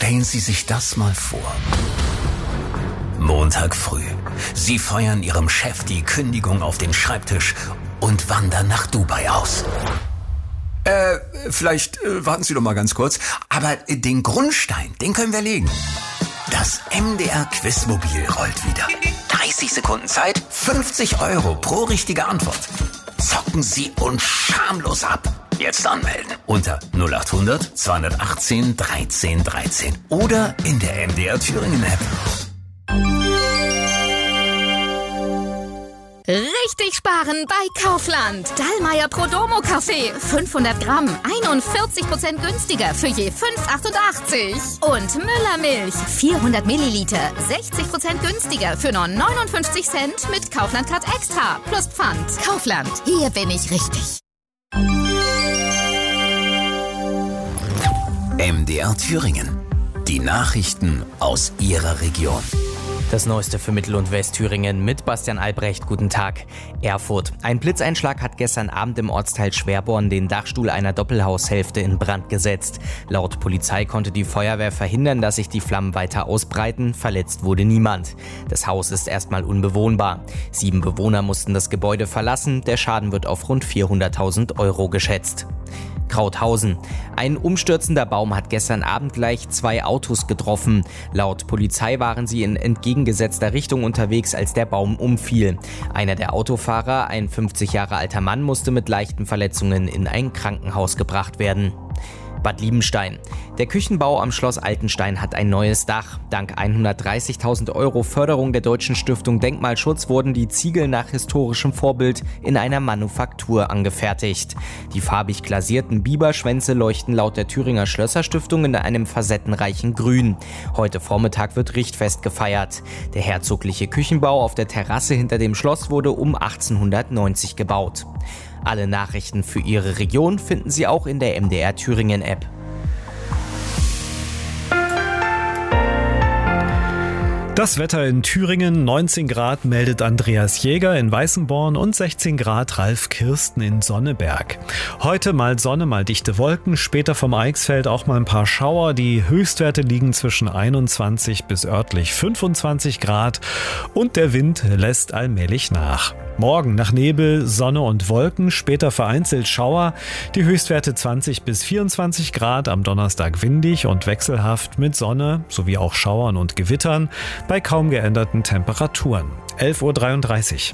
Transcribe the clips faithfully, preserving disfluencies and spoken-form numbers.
Stellen Sie sich das mal vor. Montag früh. Sie feuern Ihrem Chef die Kündigung auf den Schreibtisch und wandern nach Dubai aus. Äh, vielleicht äh, warten Sie doch mal ganz kurz. Aber äh, den Grundstein, den können wir legen. Das M D R Quizmobil rollt wieder. dreißig Sekunden Zeit, fünfzig Euro pro richtige Antwort. Zocken Sie uns schamlos ab. Jetzt anmelden unter null acht hundert zweihundertachtzehn dreizehn dreizehn oder in der M D R Thüringen App. Richtig sparen bei Kaufland. Dallmayr Prodomo Kaffee. fünfhundert Gramm. einundvierzig Prozent günstiger für je fünf Euro achtundachtzig. Und Müllermilch. vierhundert Milliliter. sechzig Prozent günstiger für nur neunundfünfzig Cent mit Kaufland Card Extra. Plus Pfand. Kaufland. Hier bin ich richtig. M D R Thüringen. Die Nachrichten aus Ihrer Region. Das Neueste für Mittel- und Westthüringen mit Bastian Albrecht. Guten Tag. Erfurt. Ein Blitzeinschlag hat gestern Abend im Ortsteil Schwerborn den Dachstuhl einer Doppelhaushälfte in Brand gesetzt. Laut Polizei konnte die Feuerwehr verhindern, dass sich die Flammen weiter ausbreiten. Verletzt wurde niemand. Das Haus ist erstmal unbewohnbar. Sieben Bewohner mussten das Gebäude verlassen. Der Schaden wird auf rund vierhunderttausend Euro geschätzt. Krauthausen. Ein umstürzender Baum hat gestern Abend gleich zwei Autos getroffen. Laut Polizei waren sie in entgegengesetzter Richtung unterwegs, als der Baum umfiel. Einer der Autofahrer, ein fünfzig Jahre alter Mann, musste mit leichten Verletzungen in ein Krankenhaus gebracht werden. Bad Liebenstein. Der Küchenbau am Schloss Altenstein hat ein neues Dach. Dank hundertdreißigtausend Euro Förderung der Deutschen Stiftung Denkmalschutz wurden die Ziegel nach historischem Vorbild in einer Manufaktur angefertigt. Die farbig glasierten Biberschwänze leuchten laut der Thüringer Schlösserstiftung in einem facettenreichen Grün. Heute Vormittag wird Richtfest gefeiert. Der herzogliche Küchenbau auf der Terrasse hinter dem Schloss wurde um achtzehnhundertneunzig gebaut. Alle Nachrichten für Ihre Region finden Sie auch in der M D R Thüringen App. Das Wetter in Thüringen, neunzehn Grad meldet Andreas Jäger in Weißenborn und sechzehn Grad Ralf Kirsten in Sonneberg. Heute mal Sonne, mal dichte Wolken, später vom Eichsfeld auch mal ein paar Schauer. Die Höchstwerte liegen zwischen einundzwanzig bis örtlich fünfundzwanzig Grad und der Wind lässt allmählich nach. Morgen nach Nebel, Sonne und Wolken, später vereinzelt Schauer. Die Höchstwerte zwanzig bis vierundzwanzig Grad, am Donnerstag windig und wechselhaft mit Sonne sowie auch Schauern und Gewittern bei kaum geänderten Temperaturen. elf Uhr dreiunddreißig.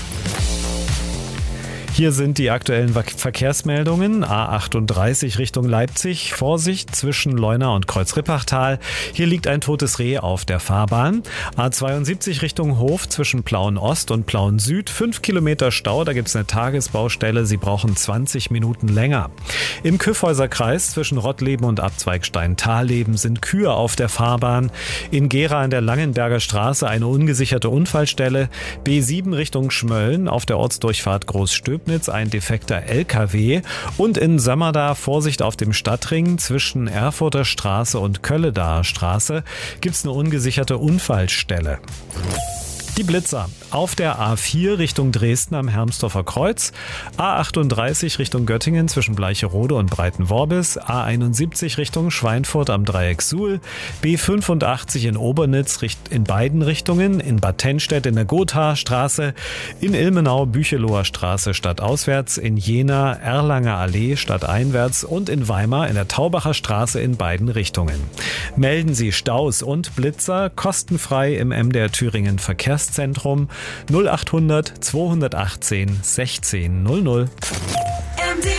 Hier sind die aktuellen Verkehrsmeldungen. A achtunddreißig Richtung Leipzig. Vorsicht zwischen Leuna und Kreuzrippachtal. Hier liegt ein totes Reh auf der Fahrbahn. A zweiundsiebzig Richtung Hof zwischen Plauen Ost und Plauen Süd. Fünf Kilometer Stau. Da gibt es eine Tagesbaustelle. Sie brauchen zwanzig Minuten länger. Im Kyffhäuser Kreis zwischen Rottleben und Abzweigstein-Talleben sind Kühe auf der Fahrbahn. In Gera an der Langenberger Straße eine ungesicherte Unfallstelle. B sieben Richtung Schmölln auf der Ortsdurchfahrt Großstöb ein defekter L K W und in Sömmerda Vorsicht auf dem Stadtring zwischen Erfurter Straße und Kölledaer Straße gibt es eine ungesicherte Unfallstelle. Die Blitzer auf der A vier Richtung Dresden am Hermsdorfer Kreuz, A achtunddreißig Richtung Göttingen zwischen Bleicherode und Breitenworbis, A einundsiebzig Richtung Schweinfurt am Dreieck Suhl, B fünfundachtzig in Obernitz in beiden Richtungen, in Bad Tennstedt in der Gothaer-Straße, in Ilmenau Bücheloher Straße stadtauswärts, in Jena Erlanger Allee stadteinwärts und in Weimar in der Taubacher Straße in beiden Richtungen. Melden Sie Staus und Blitzer kostenfrei im M D R Thüringen Verkehrs Zentrum null achthundert zweihundertachtzehn sechzehn null null. M D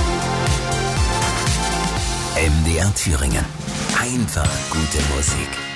R Thüringen. Einfach gute Musik.